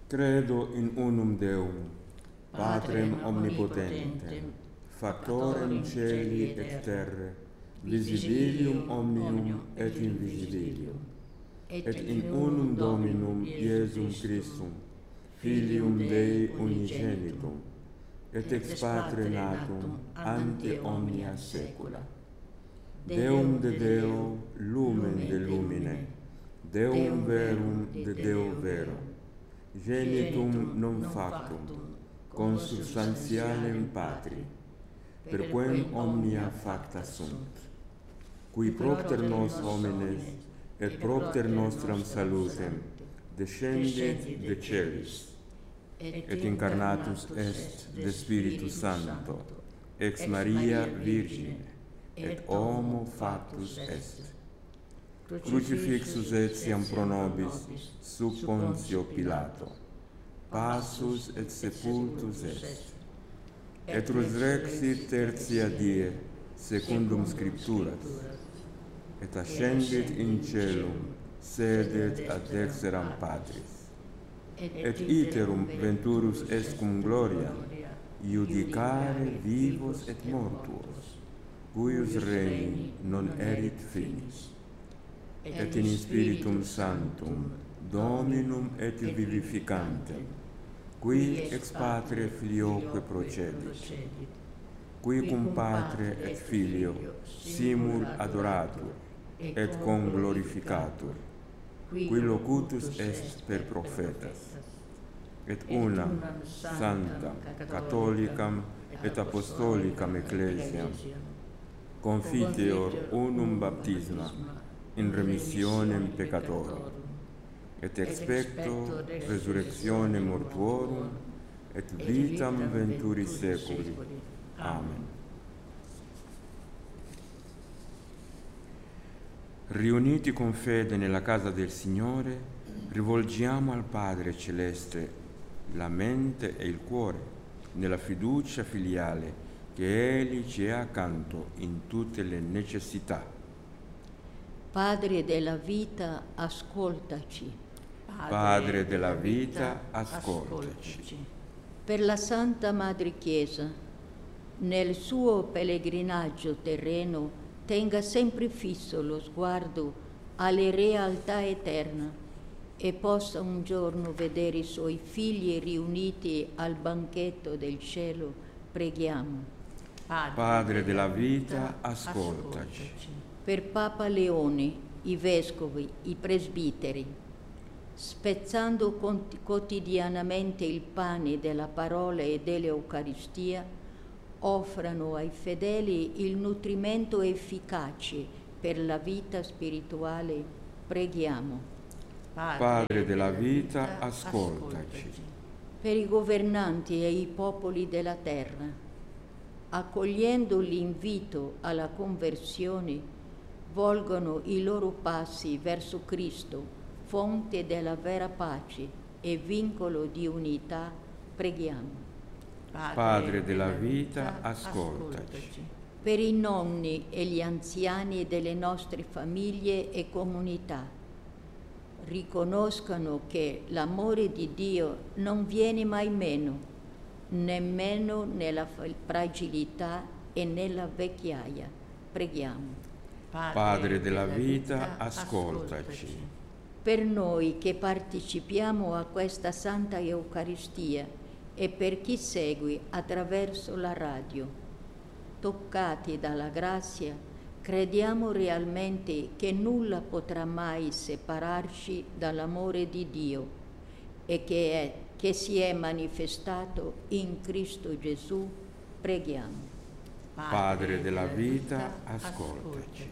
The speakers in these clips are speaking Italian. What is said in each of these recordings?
Credo in unum Deum, Patrem omnipotentem, Factorem celi et terre, visibilium omnium et invisibilium, et in unum Dominum Iesum Christum, Filium Dei unigenitum, et ex Patre natum ante omnia saecula. Deum de Deo, lumen de lumine, Deum verum de Deo vero, genitum non factum, consubstantialem Patri, per quem omnia facta sunt, qui propter nos homines et propter nostram salutem descendit de celis, et incarnatus est de Spiritus Sancto, ex Maria Virgine, et homo factus est. Crucifixus etiam pro nobis sub Pontio Pilato, passus et sepultus est, et resurrexit tertia die, secundum Scripturas, et ascendit in caelum, sedet ad dexteram Patris, et iterum venturus est cum gloria, iudicare vivos et mortuos, cuius regni non erit finis, et in Spiritum Sanctum, Dominum et vivificantem, qui ex Patre Filioque procedit, qui cum Patre et Filio simul adoratur, et conglorificatur, qui locutus est per prophetas, et unam sanctam, catholicam et apostolicam ecclesiam, confiteor unum baptisma in remissionem peccatorum, et expecto resurrectione mortuorum, et vitam venturi seculi. Amen. Riuniti con fede nella casa del Signore, rivolgiamo al Padre Celeste la mente e il cuore, nella fiducia filiale che Egli ci è accanto in tutte le necessità. Padre della vita, ascoltaci. Padre della vita, ascoltaci. Per la Santa Madre Chiesa, nel suo pellegrinaggio terreno, tenga sempre fisso lo sguardo alle realtà eterne e possa un giorno vedere i suoi figli riuniti al banchetto del cielo, preghiamo. Padre della vita, ascoltaci. Per Papa Leone, i vescovi, i presbiteri, spezzando quotidianamente il pane della parola e dell'Eucaristia, offrano ai fedeli il nutrimento efficace per la vita spirituale, preghiamo. Padre della vita, ascoltaci. Per i governanti e i popoli della terra, accogliendo l'invito alla conversione, volgono i loro passi verso Cristo, fonte della vera pace e vincolo di unità, preghiamo. Padre della vita, ascoltaci. Per i nonni e gli anziani delle nostre famiglie e comunità, riconoscano che l'amore di Dio non viene mai meno, nemmeno nella fragilità e nella vecchiaia. Preghiamo. Padre della vita, ascoltaci. Per noi che partecipiamo a questa Santa Eucaristia e per chi segue attraverso la radio, toccati dalla grazia, crediamo realmente che nulla potrà mai separarci dall'amore di Dio e che si è manifestato in Cristo Gesù. Preghiamo. Padre della vita, ascoltaci.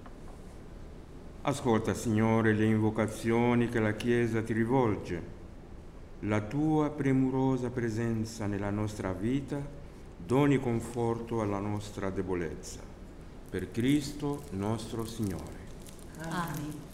Ascolta, Signore, le invocazioni che la Chiesa ti rivolge. La tua premurosa presenza nella nostra vita doni conforto alla nostra debolezza. Per Cristo nostro Signore. Amen.